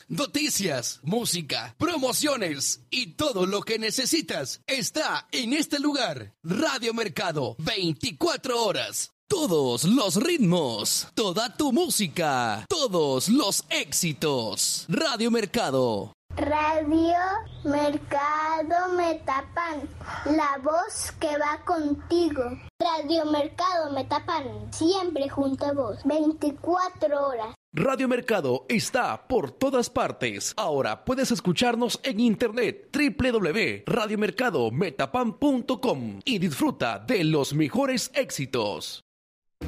noticias, música, promociones y todo lo que necesitas está en este lugar. Radio Mercado, 24 horas. Todos los ritmos, toda tu música, todos los éxitos. Radio Mercado. Radio Mercado Metapan, la voz que va contigo. Radio Mercado Metapan, siempre junto a vos, 24 horas. Radio Mercado está por todas partes. Ahora puedes escucharnos en internet www.radiomercadometapan.com y disfruta de los mejores éxitos.